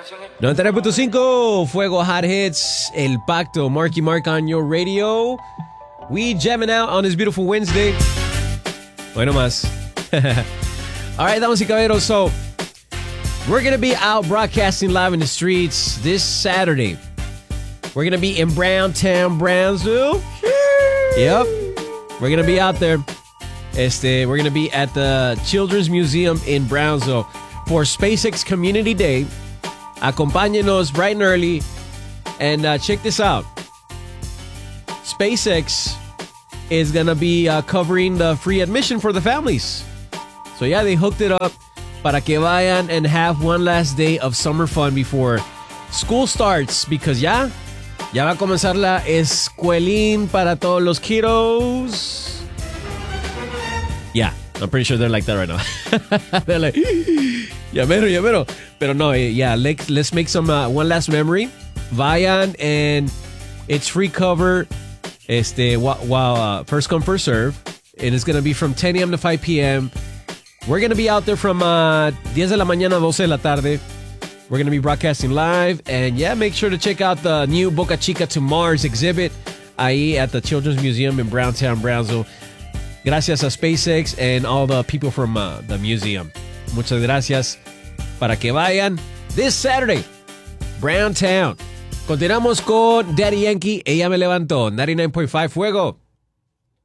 99.5 Fuego Hot Hits, El Pacto, Marky Mark on your radio. We jamming out on this beautiful Wednesday. Bueno más. All right, damas y caballeros, so we're going to be out broadcasting live in the streets this Saturday. We're going to be in Browntown, Brownsville. Yep. We're going to be out there. We're going to be at the Children's Museum in Brownsville for SpaceX Community Day. Acompáñenos bright and early. And check this out. SpaceX is going to be covering the free admission for the families. So yeah, they hooked it up para que vayan and have one last day of summer fun before school starts. Because ya va a comenzar la escuelín para todos los kiddos. Yeah, I'm pretty sure they're like that right now. They're like, ya mero. Pero no, yeah, let's make some one last memory. Vayan, and it's free cover. While first come, first serve. And it's going to be from 10 a.m. to 5 p.m. We're going to be out there from 10 de la mañana a 12 de la tarde. We're going to be broadcasting live. And yeah, make sure to check out the new Boca Chica to Mars exhibit ahí at the Children's Museum in Browntown, Brownsville. Gracias a SpaceX and all the people from the museum. Muchas gracias. Para que vayan this Saturday, Browntown. Continuamos con Daddy Yankee. Ella me levantó. 99.5 Fuego.